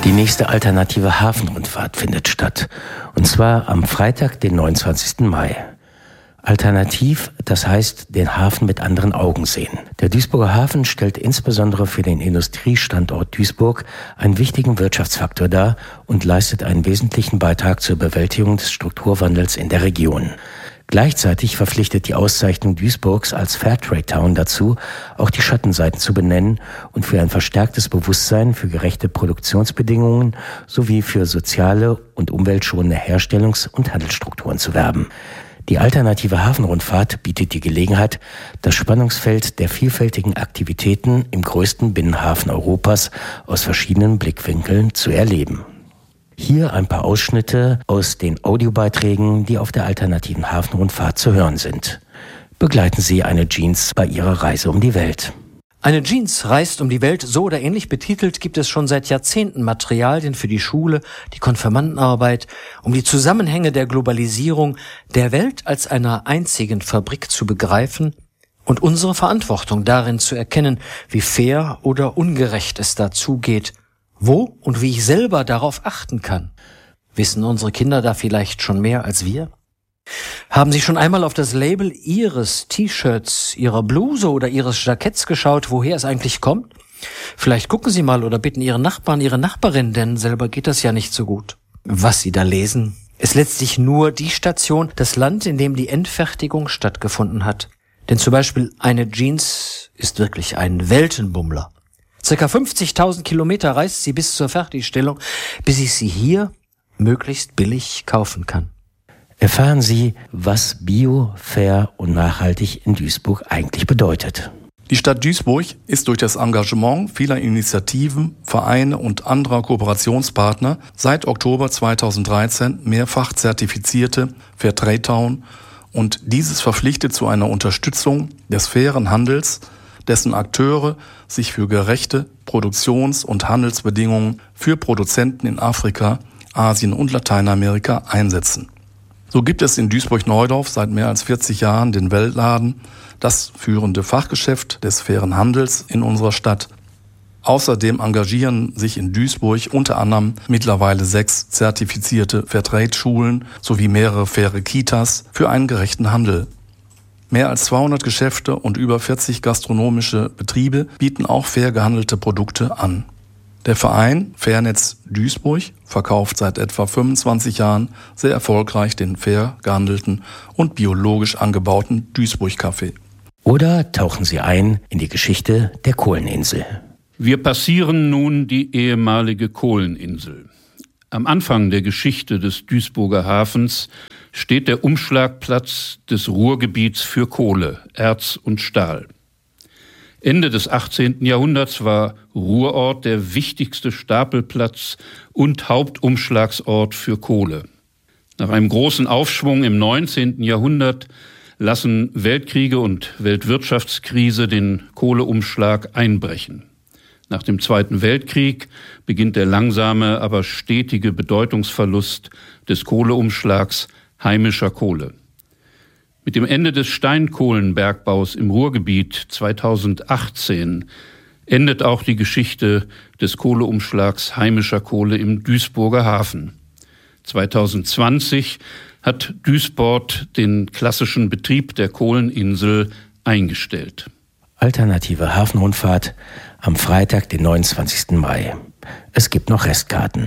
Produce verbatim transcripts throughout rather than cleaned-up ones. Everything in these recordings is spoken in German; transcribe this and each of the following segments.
Die nächste alternative Hafenrundfahrt findet statt. Und zwar am Freitag, den neunundzwanzigsten Mai. Alternativ, das heißt, den Hafen mit anderen Augen sehen. Der Duisburger Hafen stellt insbesondere für den Industriestandort Duisburg einen wichtigen Wirtschaftsfaktor dar und leistet einen wesentlichen Beitrag zur Bewältigung des Strukturwandels in der Region. Gleichzeitig verpflichtet die Auszeichnung Duisburgs als Fairtrade Town dazu, auch die Schattenseiten zu benennen und für ein verstärktes Bewusstsein für gerechte Produktionsbedingungen sowie für soziale und umweltschonende Herstellungs- und Handelsstrukturen zu werben. Die alternative Hafenrundfahrt bietet die Gelegenheit, das Spannungsfeld der vielfältigen Aktivitäten im größten Binnenhafen Europas aus verschiedenen Blickwinkeln zu erleben. Hier ein paar Ausschnitte aus den Audiobeiträgen, die auf der alternativen Hafenrundfahrt zu hören sind. Begleiten Sie eine Jeans bei ihrer Reise um die Welt. Eine Jeans reist um die Welt, so oder ähnlich betitelt, gibt es schon seit Jahrzehnten Materialien für die Schule, die Konfirmandenarbeit, um die Zusammenhänge der Globalisierung, der Welt als einer einzigen Fabrik zu begreifen und unsere Verantwortung darin zu erkennen, wie fair oder ungerecht es dazugeht, wo und wie ich selber darauf achten kann. Wissen unsere Kinder da vielleicht schon mehr als wir? Haben Sie schon einmal auf das Label Ihres T-Shirts, Ihrer Bluse oder Ihres Jacketts geschaut, woher es eigentlich kommt? Vielleicht gucken Sie mal oder bitten Ihren Nachbarn, Ihre Nachbarin, denn selber geht das ja nicht so gut. Was Sie da lesen, ist letztlich nur die Station, das Land, in dem die Endfertigung stattgefunden hat. Denn zum Beispiel eine Jeans ist wirklich ein Weltenbummler. Circa fünfzigtausend Kilometer reist sie bis zur Fertigstellung, bis ich sie hier möglichst billig kaufen kann. Erfahren Sie, was Bio, Fair und Nachhaltig in Duisburg eigentlich bedeutet. Die Stadt Duisburg ist durch das Engagement vieler Initiativen, Vereine und anderer Kooperationspartner seit Oktober zweitausenddreizehn mehrfach zertifizierte Fairtrade Town und dieses verpflichtet zu einer Unterstützung des fairen Handels, dessen Akteure sich für gerechte Produktions- und Handelsbedingungen für Produzenten in Afrika, Asien und Lateinamerika einsetzen. So gibt es in Duisburg-Neudorf seit mehr als vierzig Jahren den Weltladen, das führende Fachgeschäft des fairen Handels in unserer Stadt. Außerdem engagieren sich in Duisburg unter anderem mittlerweile sechs zertifizierte Fairtrade-Schulen sowie mehrere faire Kitas für einen gerechten Handel. Mehr als zweihundert Geschäfte und über vierzig gastronomische Betriebe bieten auch fair gehandelte Produkte an. Der Verein Fairnetz Duisburg verkauft seit etwa fünfundzwanzig Jahren sehr erfolgreich den fair gehandelten und biologisch angebauten Duisburg-Kaffee. Oder tauchen Sie ein in die Geschichte der Kohleninsel. Wir passieren nun die ehemalige Kohleninsel. Am Anfang der Geschichte des Duisburger Hafens steht der Umschlagplatz des Ruhrgebiets für Kohle, Erz und Stahl. Ende des achtzehnten Jahrhunderts war Ruhrort der wichtigste Stapelplatz und Hauptumschlagsort für Kohle. Nach einem großen Aufschwung im neunzehnten Jahrhundert lassen Weltkriege und Weltwirtschaftskrise den Kohleumschlag einbrechen. Nach dem Zweiten Weltkrieg beginnt der langsame, aber stetige Bedeutungsverlust des Kohleumschlags heimischer Kohle. Mit dem Ende des Steinkohlenbergbaus im Ruhrgebiet zweitausendachtzehn endet auch die Geschichte des Kohleumschlags heimischer Kohle im Duisburger Hafen. zweitausendzwanzig hat Duisport den klassischen Betrieb der Kohleninsel eingestellt. Alternative Hafenrundfahrt am Freitag, den neunundzwanzigsten Mai. Es gibt noch Restkarten.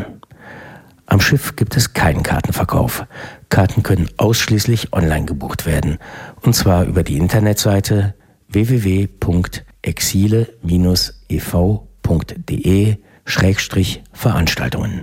Am Schiff gibt es keinen Kartenverkauf. Karten können ausschließlich online gebucht werden. Und zwar über die Internetseite w w w punkt exile e v punkt d e Schrägstrich Veranstaltungen.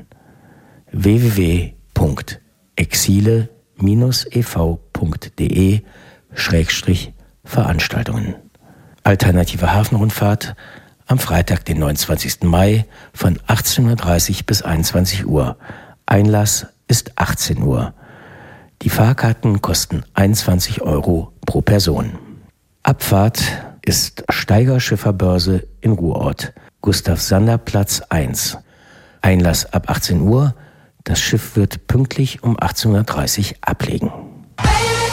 w w w punkt exile e v punkt d e Schrägstrich Veranstaltungen. Alternative Hafenrundfahrt am Freitag, den neunundzwanzigsten Mai von achtzehn Uhr dreißig bis einundzwanzig Uhr. Einlass ist achtzehn Uhr. Die Fahrkarten kosten einundzwanzig Euro pro Person. Abfahrt ist Steigerschifferbörse in Ruhrort, Gustav-Sander-Platz eins. Einlass ab achtzehn Uhr. Das Schiff wird pünktlich um achtzehn Uhr dreißig ablegen.